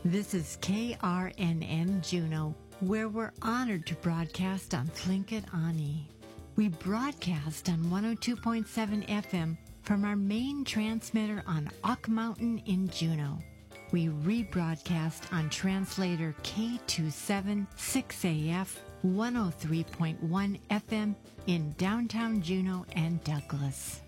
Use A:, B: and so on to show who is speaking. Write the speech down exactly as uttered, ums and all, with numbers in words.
A: This is K R N N Juneau, where we're honored to broadcast on Tlingit Ani. We broadcast on one oh two point seven F M from our main transmitter on Ock Mountain in Juneau. We rebroadcast on translator K two seven six A F one oh three point one F M in downtown Juneau and Douglas.